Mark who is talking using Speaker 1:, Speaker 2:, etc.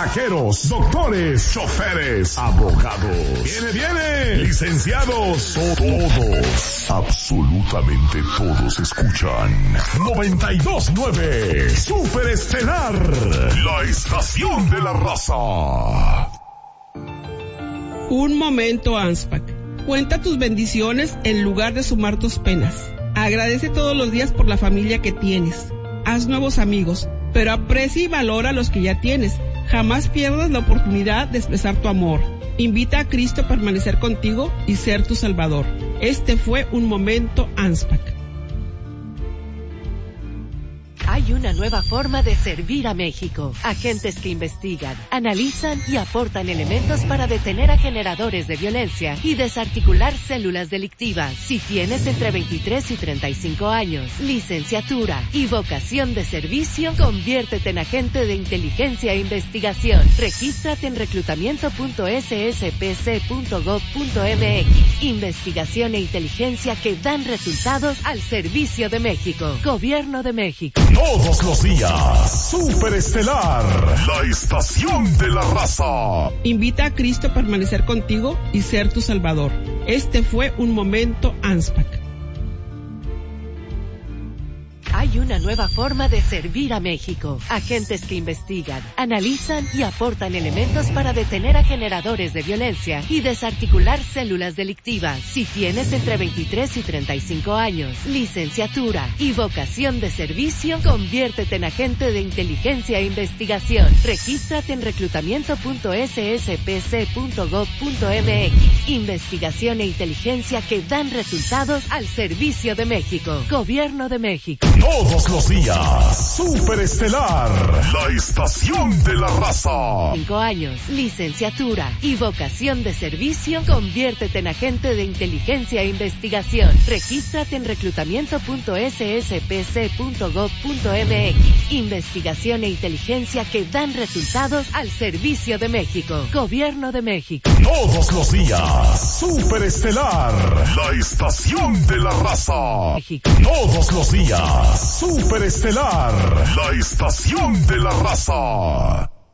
Speaker 1: pasajeros, doctores, choferes, abogados. ¡Viene! Licenciados, todos, absolutamente todos escuchan 92.9 Super Estelar, la estación de la raza.
Speaker 2: Un momento, ANSPAC. Cuenta tus bendiciones en lugar de sumar tus penas. Agradece todos los días por la familia que tienes. Haz nuevos amigos, pero aprecia y valora a los que ya tienes. Jamás pierdas la oportunidad de expresar tu amor. Invita a Cristo a permanecer contigo y ser tu Salvador. Este fue un momento ANSPAC.
Speaker 3: Hay una nueva forma de servir a México. Agentes que investigan, analizan y aportan elementos para detener a generadores de violencia y desarticular células delictivas. Si tienes entre 23 y 35 años, licenciatura y vocación de servicio, conviértete en agente de inteligencia e investigación. Regístrate en reclutamiento.sspc.gov.mx. Investigación e inteligencia que dan resultados al servicio de México. Gobierno de México.
Speaker 1: Todos los días, Super Estelar, la estación de la raza.
Speaker 2: Invita a Cristo a permanecer contigo y ser tu Salvador. Este fue un momento ANSPAC.
Speaker 3: Hay una nueva forma de servir a México. Agentes que investigan, analizan y aportan elementos para detener a generadores de violencia y desarticular células delictivas. Si tienes entre 23 y 35 años, licenciatura y vocación de servicio, conviértete en agente de inteligencia e investigación. Regístrate en reclutamiento.sspc.gov.mx. Investigación e inteligencia que dan resultados al servicio de México. Gobierno de México.
Speaker 1: Todos los días, Super Estelar, la estación de la raza.
Speaker 3: 5 años, licenciatura y vocación de servicio, conviértete en agente de inteligencia e investigación. Regístrate en reclutamiento.sspc.gov.mx. Investigación e inteligencia que dan resultados al servicio de México. Gobierno de México.
Speaker 1: Todos los días, Super Estelar, la estación de la raza.
Speaker 3: México.
Speaker 1: Todos los días, Super Estelar, la estación de la raza.